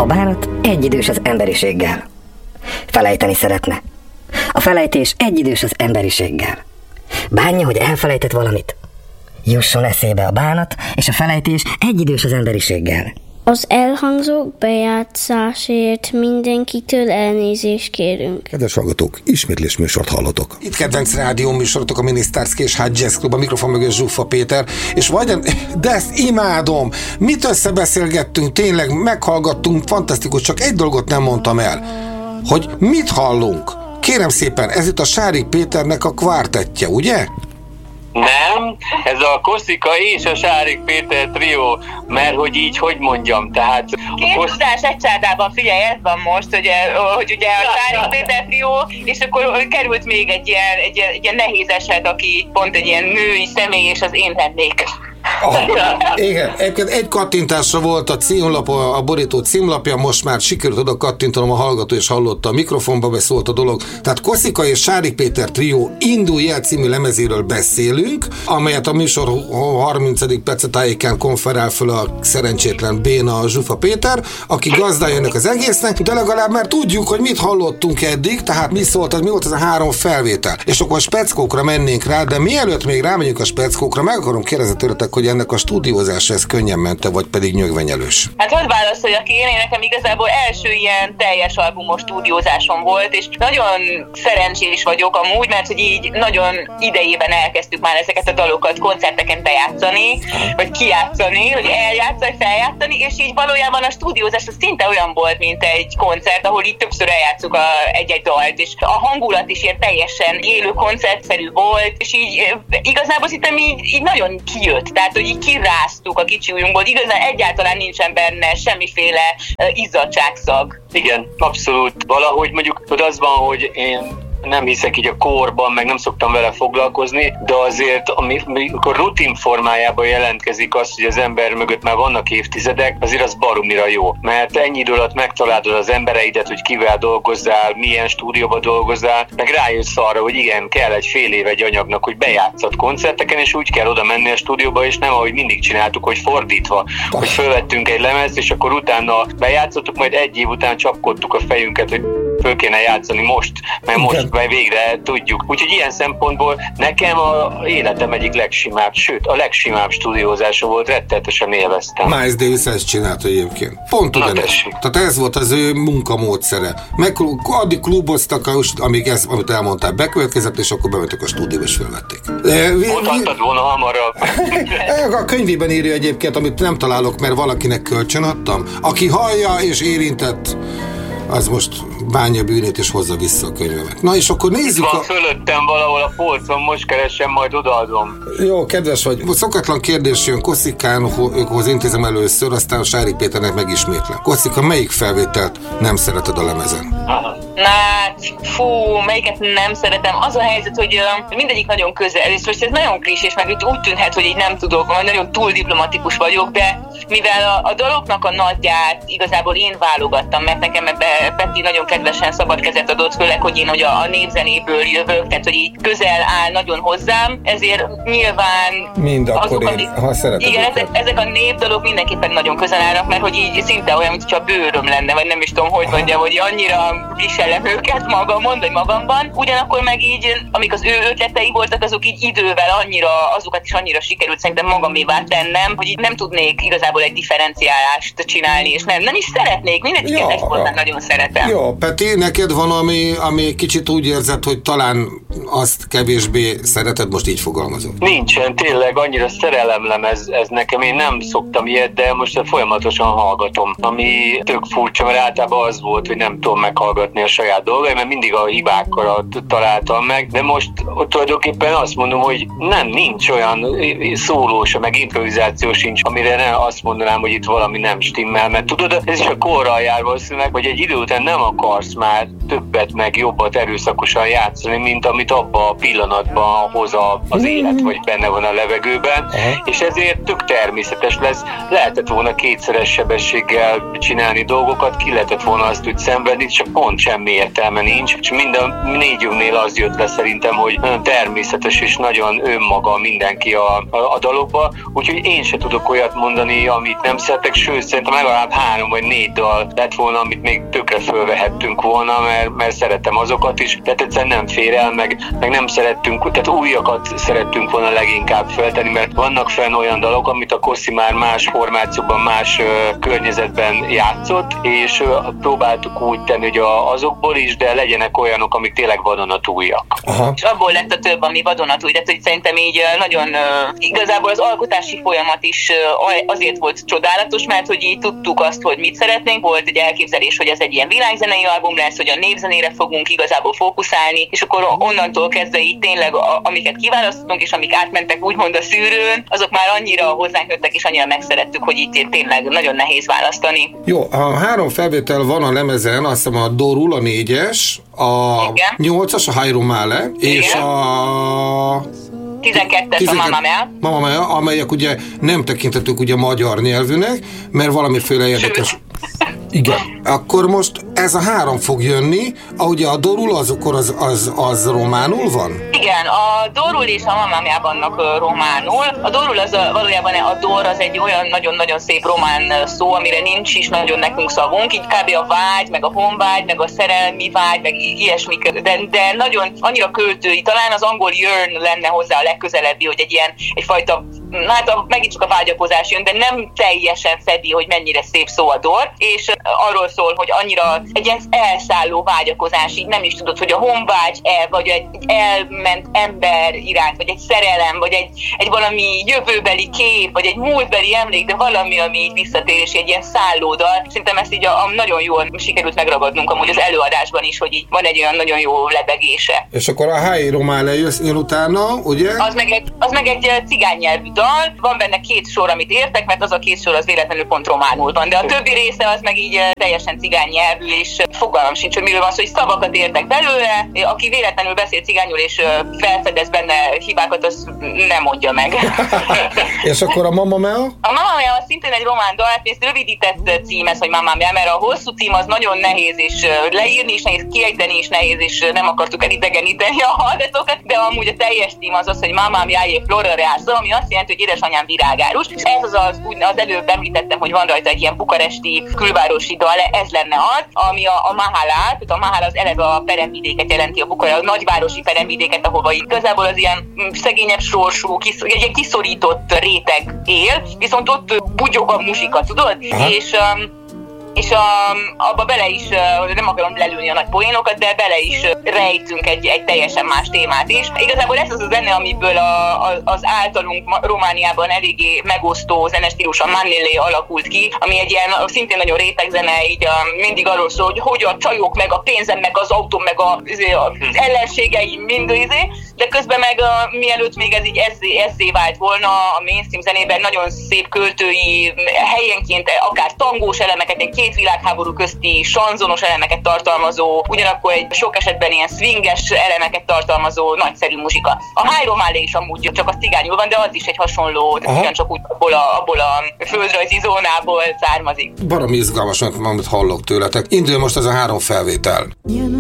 bánat egyidős az emberiséggel. Felejteni szeretne. A felejtés egyidős az emberiséggel. Bánja, hogy elfelejtett valamit. Jusson eszébe a bánat és a felejtés egyidős az emberiséggel. Az elhangzók bejátszásért mindenkitől elnézést kérünk. Kedves hallgatók, ismétlés műsort hallotok. Itt kedvenc rádió műsorotok, a Minisztárszki és Hot Jazz Club, a mikrofon mögött Zsuffa Péter, és de ezt imádom! Mit összebeszélgettünk, tényleg meghallgattunk, fantasztikus, csak egy dolgot nem mondtam el, hogy mit hallunk. Kérem szépen, ez itt a Sárik Péternek a kvártettje, ugye? Nem, ez a Koszika és a Sárik Péter trió, mert hogy így, hogy mondjam, tehát... Két tudás egy csárdában, figyelj, ez van most, hogy ugye a Sárik Péter trió, és akkor került még egy ilyen nehéz eset, aki pont egy ilyen női személy, és az én lennék. Igen, egy kattintásra volt a címlap, a borító címlapja, most már sikerült oda kattintanom, a hallgató és hallotta, a mikrofonba beszólt a dolog. Tehát Koszika és Sárik Péter trió Indulj el című lemezéről beszélünk, amelyet a műsor 30. perce tájékán konferál föl a szerencsétlen béna a Zsufa Péter, aki gazdája ennek az egésznek, de legalább már tudjuk, hogy mit hallottunk eddig, tehát mi volt ez a 3 felvétel. És akkor a speckókra mennénk rá, de mielőtt még rámegyünk a speckókra, meg akarom kérdezni tőletek, hogy ennek a stúdiózása ez könnyen mente, vagy pedig nyögvenyelős? Hát hadd válaszoljak én nekem igazából első ilyen teljes albumos stúdiózásom volt, és nagyon szerencsés vagyok amúgy, mert hogy így nagyon idejében elkezdtük már ezeket a dalokat koncerteken bejátszani, vagy kijátszani, hogy eljátszani, feljátszani, és így valójában a stúdiózás az szinte olyan volt, mint egy koncert, ahol így többször eljátszuk egy-egy dalt, és a hangulat is ilyen teljesen élő koncertszerű volt, és így igazából szerintem így nagyon kijött. Tehát, hogy így kiráztuk a kicsi ujjunkból, igazán egyáltalán nincsen benne semmiféle izzadságszag. Igen, abszolút. Valahogy mondjuk az van, hogy én nem hiszek így a korban, meg nem szoktam vele foglalkozni, de azért, amikor rutin formájában jelentkezik az, hogy az ember mögött már vannak évtizedek, azért az baromira jó. Mert ennyi idő alatt megtalálod az embereidet, hogy kivel dolgozzál, milyen stúdióban dolgozzál, meg rájössz arra, hogy igen, kell egy fél év egy anyagnak, hogy bejátszat koncerteken, és úgy kell oda menni a stúdióba, és nem ahogy mindig csináltuk, hogy fordítva, hogy fölvettünk egy lemezt, és akkor utána bejátszottuk, majd egy év után csapkodtuk a fejünket, hogy föl kéne játszani most, mert most végre tudjuk. Úgyhogy ilyen szempontból nekem az életem egyik legsimább, sőt a legsimább stúdiózása volt, rettenetesen élveztem. Miles Davis ezt csinálta egyébként. Pont ugyanez. Tehát ez volt az ő munkamódszere. Addig kluboztak, amíg ez, amit elmondtál, bekövetkezett, és akkor bementek a stúdióba, és felvették. Mondhattad volna hamarabb. A könyvében írja egyébként, amit nem találok, mert valakinek kölcsön adtam. Aki hallja és érintett, az most bánja bűnét és hozza vissza a könyvemet. Na és akkor nézzük. Itt van fölöttem valahol a polcon, most keresem, majd odaadom. Jó, kedves vagy. Szokatlan kérdés jön Koszikához intézem először, aztán a Sárik Péternek megismétlem. Koszika, melyik felvételt nem szereted a lemezen? Melyiket nem szeretem. Az a helyzet, hogy mindegyik nagyon közel, és most ez nagyon klisés, meg úgy tűnhet, hogy így nem tudok, vagy nagyon túl diplomatikus vagyok, de mivel a daloknak a nagyját igazából én válogattam, mert nekem ebbe Peti nagyon kedvesen szabad kezet adott, főleg, hogy én a népzenéből jövök, tehát hogy így közel áll nagyon hozzám, ezért nyilván mind akkor ha szereted. Igen, ezek a népdalok mindenképpen nagyon közel állnak, mert hogy így szinte olyan, mintha bőröm lenne, vagy nem is tudom, hogy mondjam, hogy annyira viselem őket magamon, vagy magamban. Ugyanakkor meg így, amik az ő ötletei voltak, azok így idővel azokat is annyira sikerült szerintem magamévá tennem, hogy így nem tudnék igazából egy differenciálást csinálni, és nem is szeretnék, mindegyiket egyformán nagyon szeretem. Jó, Peti, neked van, ami kicsit úgy érzed, hogy talán azt kevésbé szereted, most így fogalmazom. Nincsen, tényleg annyira szerelemlem ez nekem, én nem szoktam ilyet, de most folyamatosan hallgatom, ami tök furcsa, mert általában az volt, hogy nem tudom meghallgatni a saját dolgai, mert mindig a hibákkal találtam meg, de most tulajdonképpen azt mondom, hogy nincs olyan szólós, meg improvizáció sincs, amire azt mondanám, hogy itt valami nem stimmel, mert tudod, ez is a korral jár valószínűleg, hogy egy idő után nem akarsz már többet meg jobbat erőszakosan játszani, mint amit abban a pillanatban hoz az élet, vagy benne van a levegőben, és ezért tök természetes lesz. Lehetett volna kétszeres sebességgel csinálni dolgokat, ki lehetett volna azt úgy szenvedni, csak pont sem semmi értelme nincs, és mind a négyünknél az jött le szerintem, hogy nagyon természetes és nagyon önmaga mindenki a dalokba, úgyhogy én se tudok olyat mondani, amit nem szeretek, sőt szerintem legalább 3 vagy 4 dal lett volna, amit még tökre fölvehettünk volna, mert szeretem azokat is, tehát egyszerűen nem fér el, meg nem szerettünk, tehát újakat szerettünk volna leginkább feltenni, mert vannak fenn olyan dalok, amit a Kossi már más formációban, más környezetben játszott, és próbáltuk úgy tenni, hogy azokból is, de legyenek olyanok, amik tényleg vadonatújak. Aha. És abból lett a több, ami vadonatúj, tehát hogy szerintem így nagyon igazából az alkotási folyamat is azért volt csodálatos, mert hogy így tudtuk azt, hogy mit szeretnénk, volt egy elképzelés, hogy ez egy ilyen világzenei album lesz, hogy a népzenére fogunk igazából fókuszálni, és akkor onnantól kezdve így tényleg amiket kiválasztottunk, és amik átmentek úgymond a szűrőn, azok már annyira hozzánk jöttek, és annyira megszerettük, hogy itt tényleg nagyon nehéz választani. Jó, a 3 felvétel van a lemezen, azt hiszem a Dorul, a 4-es, a 8-as, a Hairo Male, és a 12-es a Mamma Mia. Mamma Mia, amelyek ugye nem tekintetők ugye magyar nyelvűnek, mert valamiféle érdekes. Igen. Akkor most ez a 3 fog jönni, ahogy a Dorul az románul van? Igen, a Dorul és a Mamma Mia vannak románul. A Dorul az valójában a Dor az egy olyan nagyon-nagyon szép román szó, amire nincs is nagyon nekünk szavunk, így kb. A vágy, meg a honvágy, meg a szerelmi vágy, meg ilyesmik, de nagyon annyira költői, talán az angol yearn lenne hozzá a legközelebbi, hogy egyfajta, megint csak a vágyakozás jön, de nem teljesen fedi, hogy mennyire szép szó a Dor, és arról szól, hogy annyira egy ilyen elszálló vágyakozás, így nem is tudod, hogy a honvágy vagy egy elment ember iránt, vagy egy szerelem, vagy egy valami jövőbeli kép, vagy egy múltbeli emlék, de valami, ami így visszatér, és egy ilyen szállódal. Szerintem ezt így nagyon jól sikerült megragadnunk amúgy az előadásban is, hogy így van egy olyan nagyon jó lebegése. És akkor a Hairo Male jön utána, ugye? Az meg egy cigány nyelvű dal, van benne 2 sor, amit értek, mert az a 2 sor az véletlenül pont románul van, de a többi része az meg így teljesen cigány nyelvű, és fogalmam sincs, hogy miről van szó, hogy szavakat értek belőle, aki véletlenül beszél cigányul és felfedez benne hibákat, az nem mondja meg. És akkor a Mamma Mia? A Mamma Mia az szintén egy román dal, ez rövidített cím ez, hogy Mamma Mia, mert a hosszú cím az nagyon nehéz, és leírni is nehéz, kiejteni is nehéz, és nem akartuk elidegeníteni a hallgatókat, de amúgy a teljes cím az, hogy Mamma Mia e Flora Reasa, ami azt jelenti, hogy édesanyám virágárus, és ez az előbb említettem, hogy van rajta egy ilyen bukaresti külvárosi dal, ez lenne az, ami a Mahalát, a Mahal az eleve a peremvidéket jelenti, a Bukarest, a nagyvárosi peremvidéket, ahova igazából az ilyen szegényebb sorsú, egy ilyen kiszorított réteg él, viszont ott bugyog a muzsika, tudod? És abba bele is, nem akarom lelőni a nagy poénokat, de bele is rejtünk egy teljesen más témát is. Igazából ez az a zene, amiből az általunk Romániában eléggé megosztó zenestílus, a Manélé alakult ki, ami egy ilyen szintén nagyon réteg zene, így mindig arról szól, hogy a csajok, meg a pénzem, meg az autóm, meg az ellenségeim mind de közben meg mielőtt még ez így ezzé vált volna a mainstream zenében, nagyon szép költői, helyenként akár tangós elemeket, egy 2 világháború közti sanzonos elemeket tartalmazó, ugyanakkor egy sok esetben ilyen swinges elemeket tartalmazó nagyszerű muzsika. A Hairo Male is amúgy csak a cigányul van, de az is egy hasonló, ugyancsak úgy abból a földrajzi zónából származik. Baromi izgalmas, amit hallok tőletek. Indul most ez a 3 felvétel.